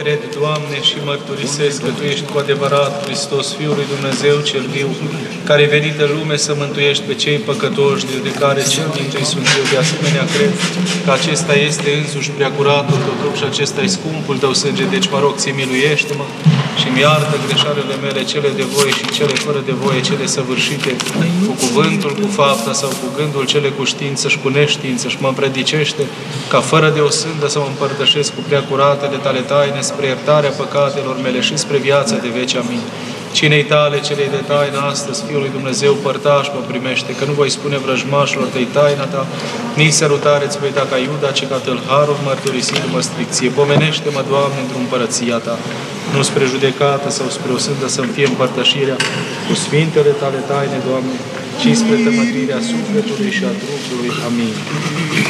cred, Doamne, și mărturisesc că Tu ești cu adevărat Hristos, Fiul lui Dumnezeu cel viu, care ai venit în lume să mântuiești pe cei păcătoși, de care cel dintâi sunt eu. De asemenea, cred că acesta este însuși preacuratul Tău trup și acesta e scumpul Tău sânge. Deci, mă rog, Ție, miluiește-mă și mi-iartă greșalele mele, cele de voie și cele fără de voie, cele săvârșite cu cuvântul, cu fapta sau cu gândul, cele cu știință și cu neștiință, și mă împredicește ca fără de o sândă să mă împărtășesc cu preacuratele Tale taine spre iertarea păcatelor mele și spre viața de veci. Amin. Cinei Tale, celei de taină, astăzi, Fiul lui Dumnezeu, părtaș mă primește, că nu voi spune vrăjmașilor Tăi taina Ta, nici sărutare îți voi da ca Iuda, ci ca tâlharul mărturisindu-mă stricție. Pomenește-mă, Doamne, într-o împărăția Ta, nu spre judecată sau spre o sândă să-mi fie împărtășirea cu Sfintele Tale taine, Doamne, ci spre tămăduirea sufletului și a trupului. Amin.